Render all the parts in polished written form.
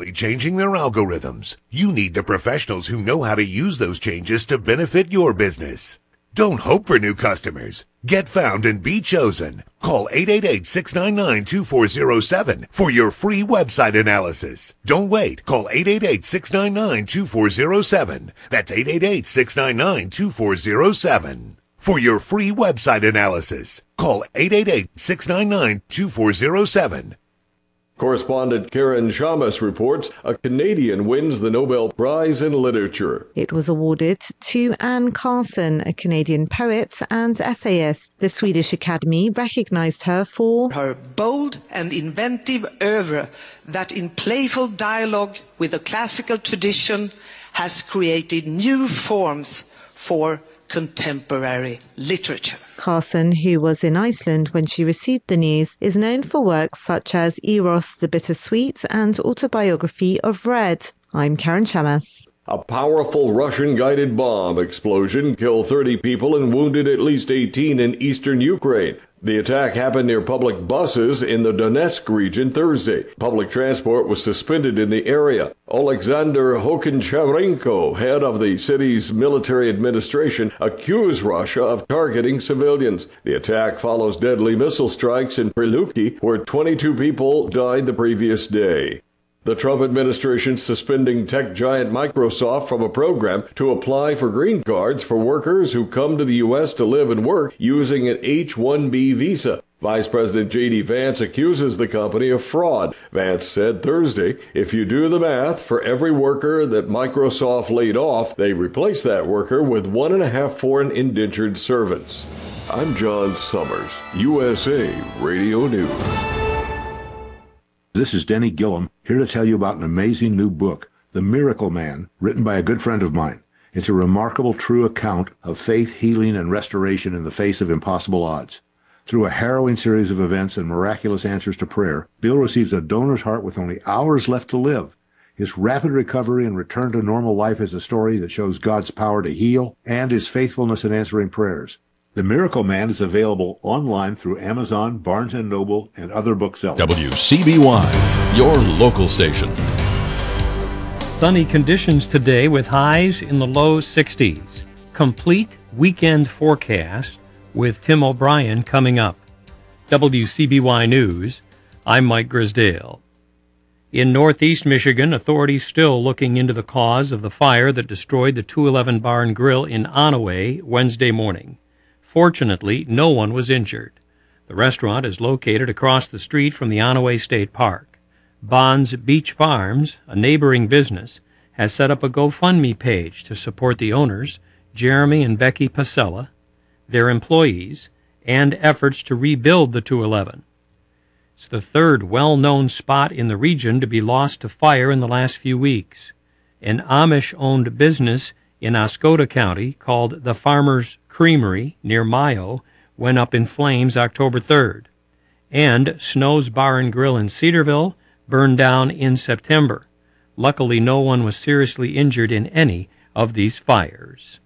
constantly changing their algorithms. You need the professionals who know how to use those changes to benefit your business. Don't hope for new customers. Get found and be chosen. Call 888-699-2407 for your free website analysis. Don't wait. Call 888-699-2407. That's 888-699-2407. For your free website analysis, call 888-699-2407. Correspondent Karen Shamas reports a Canadian wins the Nobel Prize in Literature. It was awarded to Anne Carson, a Canadian poet and essayist. The Swedish Academy recognized her for her bold and inventive oeuvre that in playful dialogue with the classical tradition has created new forms for contemporary literature. Carson, who was in Iceland when she received the news, is known for works such as Eros the Bittersweet and Autobiography of Red. I'm Karen Shamas. A powerful Russian-guided bomb explosion killed 30 people and wounded at least 18 in eastern Ukraine. The attack happened near public buses in the Donetsk region Thursday. Public transport was suspended in the area. Alexander Hokoncharenko, head of the city's military administration, accused Russia of targeting civilians. The attack follows deadly missile strikes in Prilupki, where 22 people died the previous day. The Trump administration suspending tech giant Microsoft from a program to apply for green cards for workers who come to the U.S. to live and work using an H-1B visa. Vice President J.D. Vance accuses the company of fraud. Vance said Thursday, if you do the math, for every worker that Microsoft laid off, they replaced that worker with 1.5 foreign indentured servants. I'm John Summers, USA Radio News. This is Denny Gillum, here to tell you about an amazing new book, The Miracle Man, written by a good friend of mine. It's a remarkable true account of faith, healing, and restoration in the face of impossible odds. Through a harrowing series of events and miraculous answers to prayer, Bill receives a donor's heart with only hours left to live. His rapid recovery and return to normal life is a story that shows God's power to heal and his faithfulness in answering prayers. The Miracle Man is available online through Amazon, Barnes & Noble, and other booksellers. WCBY, your local station. Sunny conditions today with highs in the low 60s. Complete weekend forecast with Tim O'Brien coming up. WCBY News, I'm Mike Grisdale. In northeast Michigan, authorities still looking into the cause of the fire that destroyed the 211 Bar and Grill in Onaway Wednesday morning. Fortunately, no one was injured. The restaurant is located across the street from the Onaway State Park. Bonds Beach Farms, a neighboring business, has set up a GoFundMe page to support the owners, Jeremy and Becky Pasella, their employees, and efforts to rebuild the 211. It's the third well-known spot in the region to be lost to fire in the last few weeks. An Amish-owned business in Oscoda County, called the Farmer's Creamery near Mayo, went up in flames October 3rd. And Snow's Bar and Grill in Cedarville burned down in September. Luckily, no one was seriously injured in any of these fires.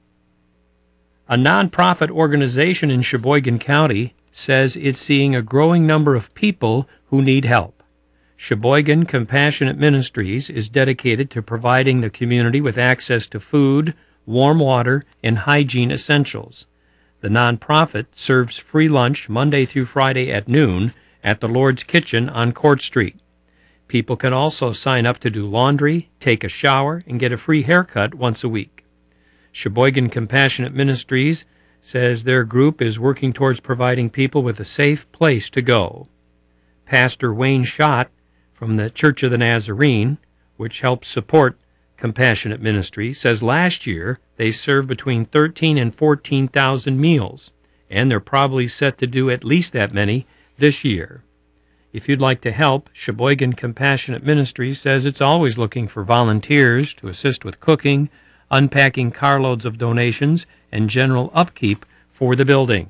A nonprofit organization in Sheboygan County says it's seeing a growing number of people who need help. Sheboygan Compassionate Ministries is dedicated to providing the community with access to food, warm water, and hygiene essentials. The nonprofit serves free lunch Monday through Friday at noon at the Lord's Kitchen on Court Street. People can also sign up to do laundry, take a shower, and get a free haircut once a week. Sheboygan Compassionate Ministries says their group is working towards providing people with a safe place to go. Pastor Wayne Schott from the Church of the Nazarene, which helps support Compassionate Ministry, says last year they served between 13,000 and 14,000 meals, and they're probably set to do at least that many this year. If you'd like to help, Sheboygan Compassionate Ministry says it's always looking for volunteers to assist with cooking, unpacking carloads of donations, and general upkeep for the building.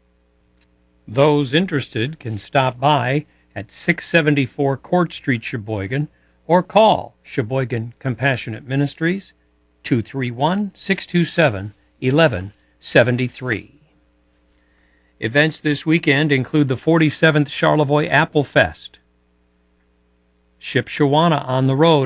Those interested can stop by at 674 Court Street, Sheboygan, or call Sheboygan Compassionate Ministries, 231-627-1173. Events this weekend include the 47th Charlevoix Apple Fest, Shipshawana on the Road